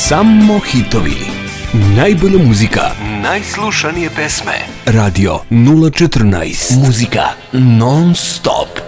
Samo hitovi. Najbolja muzika. Najslušanije pesme. Radio 014. Muzika non stop.